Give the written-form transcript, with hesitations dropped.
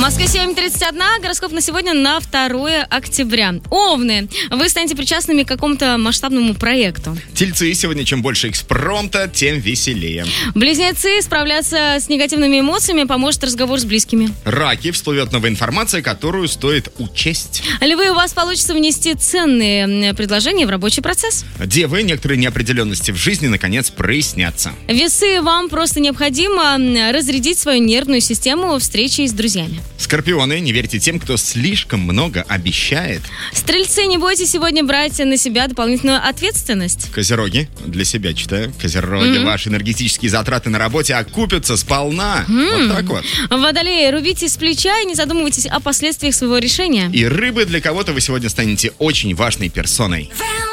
Москве 7:31, гороскоп на сегодня на 2 октября. Овны, вы станете причастными к какому-то масштабному проекту. Тельцы, сегодня чем больше экспромта, тем веселее. Близнецы, справляться с негативными эмоциями поможет разговор с близкими. Раки, всплывет новая информация, которую стоит учесть. Львы, у вас получится внести ценные предложения в рабочий процесс. Девы, некоторые неопределенности в жизни наконец прояснятся. Весы, вам просто необходимо разрядить свою нервную систему встречей с друзьями. Скорпионы, не верьте тем, кто слишком много обещает. Стрельцы, не бойтесь сегодня брать на себя дополнительную ответственность. Козероги, для себя читаю. Козероги, ваши энергетические затраты на работе окупятся сполна. Вот так вот. Водолеи, рубите с плеча и не задумывайтесь о последствиях своего решения. И рыбы, для кого-то вы сегодня станете очень важной персоной.